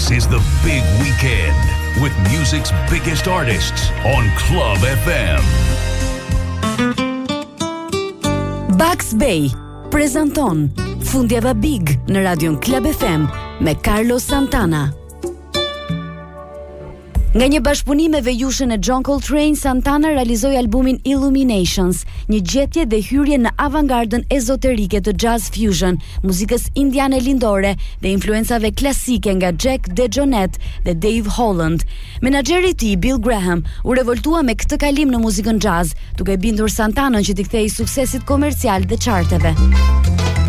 This is the big weekend with music's biggest artists on Club FM. Bugs Bay prezanton Fundjava Big në radion Club FM me Carlos Santana. Nga një bashkëpunim me vejushën e John Coltrane, Santana realizoi albumin Illuminations, një gjetje dhe hyrje në avantgardën ezoterike të jazz fusion, muzikës indiane lindore dhe influencave klasike nga Jack DeJohnette dhe Dave Holland. Menaxheri i tij, Bill Graham, u revoltua me këtë kalim në muzikën jazz, duke bindur Santanën që t'i kthejë suksesit komercial dhe charteve.